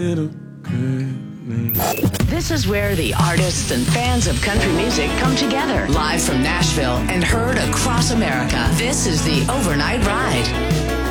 This is where the artists and fans of country music come together. Live from Nashville and heard across America. This is the Overnight Ride.